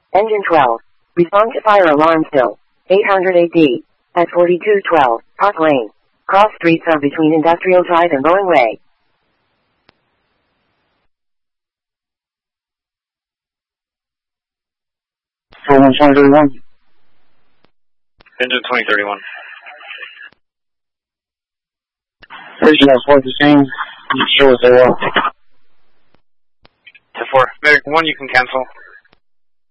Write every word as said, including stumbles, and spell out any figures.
Engine twelve. Respond to fire alarm still. eight hundred eight D. At forty-two twelve. Park Lane. Cross streets are between Industrial Drive and Boeing Way. four one twenty thirty-one. Engine twenty thirty-one. Personnel support the scene. Show us they were. ten four. Medic one, you can cancel.